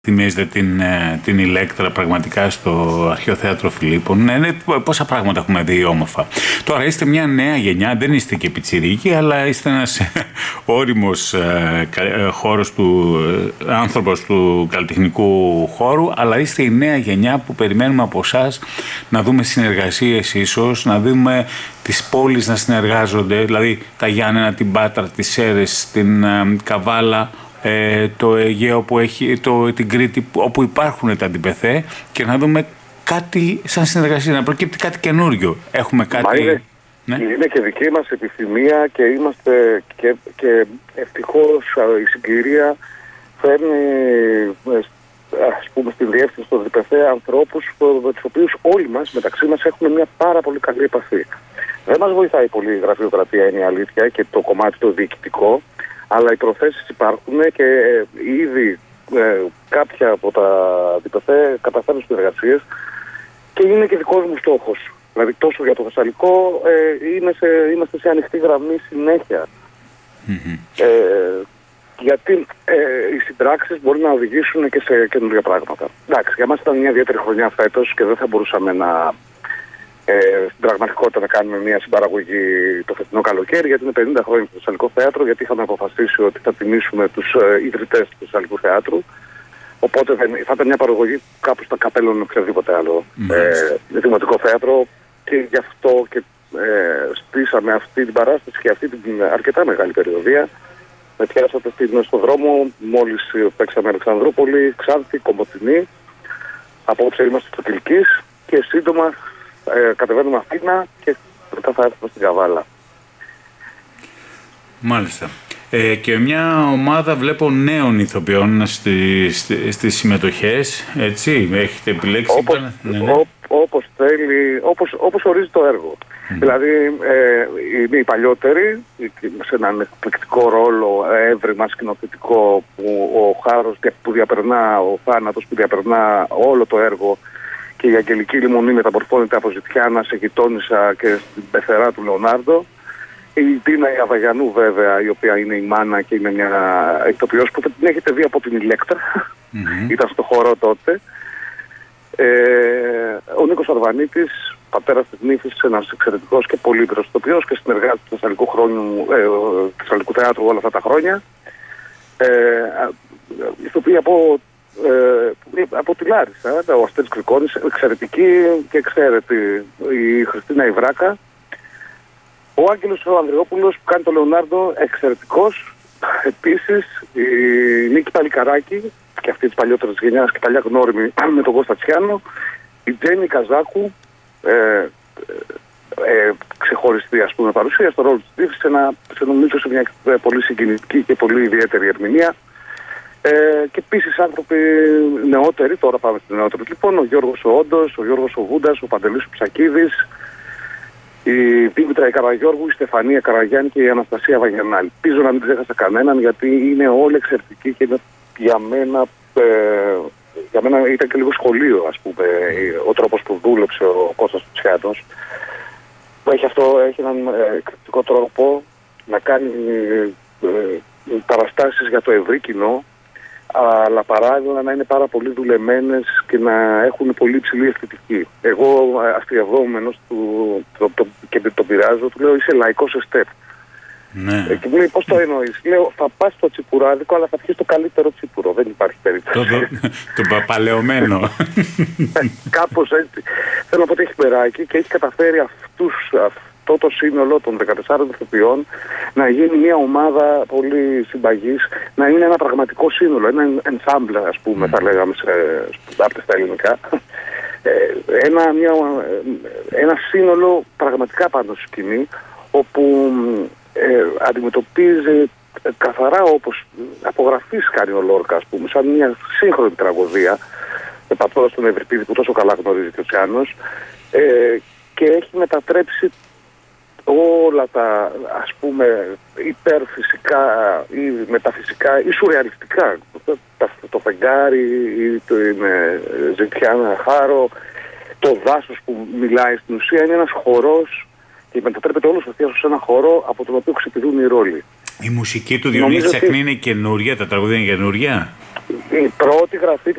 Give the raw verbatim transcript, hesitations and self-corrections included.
Θυμίζετε την, την Ηλέκτρα πραγματικά στο Αρχαίο Θέατρο Φιλίππων. Ναι, ναι, πόσα πράγματα έχουμε δει όμορφα. Τώρα είστε μια νέα γενιά, δεν είστε και πιτσιρίκοι, αλλά είστε ένας όριμος ε, χώρος του, ε, άνθρωπος του καλλιτεχνικού χώρου, αλλά είστε η νέα γενιά που περιμένουμε από εσάς να δούμε συνεργασίες ίσως, να δούμε τις πόλεις να συνεργάζονται, δηλαδή τα Γιάννενα, την Πάτρα, τις Σέρρες, την ε, Καβάλα, Ε, το Αιγαίο που έχει, το, την Κρήτη όπου υπάρχουν τα αντιπεθέ, και να δούμε κάτι σαν συνεργασία, να προκύπτει κάτι καινούριο. Έχουμε κάτι... Είναι, ναι. είναι και δική μας επιθυμία και είμαστε και, και ευτυχώς η συγκυρία φέρνει, ας πούμε, στην διεύθυνση των αντιπεθέ ανθρώπους με τους οποίους όλοι μας μεταξύ μας έχουμε μια πάρα πολύ καλή επαφή. Δεν μας βοηθάει πολύ η γραφειοκρατία, είναι η αλήθεια, και το κομμάτι το διοικητικό, αλλά οι προθέσεις υπάρχουν και ήδη ε, κάποια από τα αντιπεθέ καταφέρνουν συνεργασίες και είναι και δικός μου στόχος. Δηλαδή τόσο για το Θεσσαλικό ε, είναι σε, είμαστε σε ανοιχτή γραμμή συνέχεια. Mm-hmm. Ε, γιατί ε, οι συντράξεις μπορεί να οδηγήσουν και σε καινούργια πράγματα. Εντάξει, για μας ήταν μια ιδιαίτερη χρονιά φέτος και δεν θα μπορούσαμε να... Ε, στην πραγματικότητα να κάνουμε μια συμπαραγωγή το φετινό καλοκαίρι, γιατί είναι πενήντα χρόνια στο Θεσσαλικό Θέατρο, γιατί είχαμε αποφασίσει ότι θα τιμήσουμε τους ε, ιδρυτές του Θεσσαλικού Θεάτρου. Οπότε θα ήταν μια παραγωγή κάπου στα καπέλων με οποιοδήποτε άλλο mm. ε, δημοτικό θέατρο, και γι' αυτό και ε, στήσαμε αυτή την παράσταση και αυτή την αρκετά μεγάλη περιοδία. Με πιάσατε στην, στον δρόμο, μόλις παίξαμε Αλεξανδρούπολη, Ξάνθη, Κομποτηνή. Απόψε είμαστε στο Κιλκής και σύντομα Ε, κατεβαίνουμε Αθήνα και μετά θα έρθουμε στην Καβάλα. Μάλιστα. Ε, και μια ομάδα βλέπω νέων ηθοποιών στις στη, στις συμμετοχές, έτσι, έχετε επιλέξει. Όπως, πάνε, ναι, ναι. Ό, όπως θέλει, όπως, όπως ορίζει το έργο. Mm. Δηλαδή ε, είναι οι παλιότεροι, σε έναν εκπληκτικό ρόλο, έβριμα σκηνοθετικό, που ο χάρος που διαπερνά, ο θάνατος που διαπερνά όλο το έργο, και η Αγγελική Λιμονή μεταμορφώνεται από Ζητιάνα σε γειτόνισσα και στην πεθερά του Λεωνάρντο. Η Τίνα η Αβαγιανού, βέβαια, η οποία είναι η μάνα και είναι μια ηθοποιός που την έχετε δει από την Ηλέκτρα. Mm-hmm. Ήταν στο χώρο τότε. Ε, ο Νίκος Αρβανίτης, πατέρας της Νύφης, ένας εξαιρετικός και πολύτιμος ηθοποιός και συνεργάτης του Θεσσαλικού, χρόνου, ε, Θεσσαλικού Θεάτρου όλα αυτά τα χρόνια. Ε, ηθοποιοί από Ε, από τη Λάρισα, ο Αστέρης Κρικόνης, εξαιρετική και εξαίρετη, η Χριστίνα Ιβράκα, ο Άγγελος ο Ανδριόπουλος που κάνει το Λεωνάρντο, εξαιρετικός επίσης, η Νίκη Παλικαράκη και αυτή της παλιότερης γενιάς και παλιά γνώριμη με τον Κώστα Τσιάνο, η Τζέννη Καζάκου, ε, ε, ε, ξεχωριστή, ας πούμε, παρουσία στο ρόλο της Τύφης, σε, σε νομίζω σε μια πολύ συγκινητική και πολύ ιδιαίτερη ερμηνεία. Ε, και επίσης άνθρωποι νεότεροι, τώρα πάμε στην νεότερη λοιπόν, ο Γιώργος ο Όντος, ο Γιώργος ο Βούντας, ο Παντελής ο Ψακίδης, η Δήμητρα η Καραγιώργου, η Στεφανία Καραγιάννη και η Αναστασία Βαγιανάλη. Ελπίζω να μην ξέχασα κανέναν, γιατί είναι όλοι εξαιρετικοί και είναι για μένα, ε, για μένα ήταν και λίγο σχολείο, ας πούμε, ο τρόπος που δούλεψε ο Κώστας Τσιάνος. Έχει αυτό, έχει έναν εκπληκτικό τρόπο να κάνει ε, παραστάσεις για το ευρύ κοινό, αλλά παράλληλα να είναι πάρα πολύ δουλεμένες και να έχουν πολύ υψηλή αισθητική. Εγώ αστειευόμενος του το, το, και τον πειράζω, του λέω είσαι λαϊκός εστέτ. Ναι. Ε, και μου λέει πώς το εννοείς. Λέω θα πας στο τσιπουράδικο, αλλά θα πιεις το καλύτερο τσίπουρο. Δεν υπάρχει περίπτωση. Το, το, το παπαλαιωμένο. Κάπως έτσι. Θέλω να πω ότι έχει περάκι και έχει καταφέρει αυτούς, αυτό το σύνολο των δεκατεσσάρων ηθοποιών να γίνει μια ομάδα πολύ συμπαγής, να είναι ένα πραγματικό σύνολο, ένα ensemble, ας πούμε, mm. θα λέγαμε σε, στα ελληνικά. Ένα, μια, ένα σύνολο πραγματικά πάνω στη σκηνή, όπου ε, αντιμετωπίζει καθαρά, όπως απογραφής κάνει ο Λόρκα, ας πούμε, σαν μια σύγχρονη τραγωδία, πατώντας τον Ευρυπίδη που τόσο καλά γνωρίζει και ο Τσιάνος, ε, και έχει μετατρέψει όλα τα, ας πούμε, υπερφυσικά ή μεταφυσικά ή σουρεαλιστικά, το, το φεγγάρι ή το είναι Ζητιάνα Χάρο, το δάσος που μιλάει, στην ουσία είναι ένας χορός και μετατρέπεται όλος αυτός σε ένα χώρο από τον οποίο ξεπηδούν οι ρόλοι. Η μουσική του Διονύση Τσακνή είναι καινούρια, τα τραγούδια είναι καινούρια. Η πρώτη γραφή